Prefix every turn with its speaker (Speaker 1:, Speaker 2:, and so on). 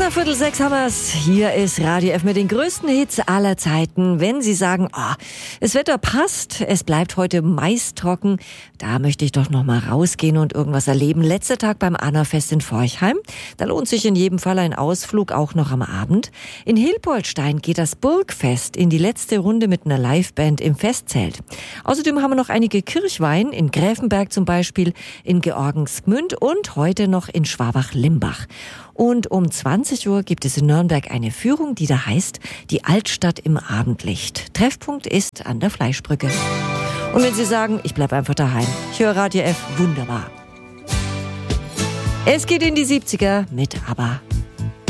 Speaker 1: nach 5:45 haben wir's. Hier ist Radio F mit den größten Hits aller Zeiten. Wenn Sie sagen, das Wetter passt, es bleibt heute meist trocken, da möchte ich doch noch mal rausgehen und irgendwas erleben. Letzter Tag beim Annafest in Forchheim. Da lohnt sich in jedem Fall ein Ausflug, auch noch am Abend. In Hilpoltstein geht das Burgfest in die letzte Runde mit einer Liveband im Festzelt. Außerdem haben wir noch einige Kirchweihen, in Gräfenberg zum Beispiel, in Georgensgmünd und heute noch in Schwabach-Limbach. Und um 20 Uhr gibt es in Nürnberg eine Führung, die da heißt Die Altstadt im Abendlicht. Treffpunkt ist an der Fleischbrücke. Und wenn Sie sagen, ich bleib einfach daheim, ich höre Radio F, wunderbar. Es geht in die 70er mit ABBA.